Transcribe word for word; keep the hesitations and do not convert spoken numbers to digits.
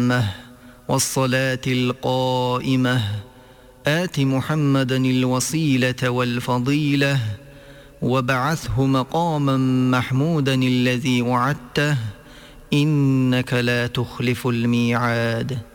التامة والصلاة القائمة آت محمدا الوسيلة والفضيلة وابعثه مقاما محمودا الذي وعدته إنك لا تخلف الميعاد.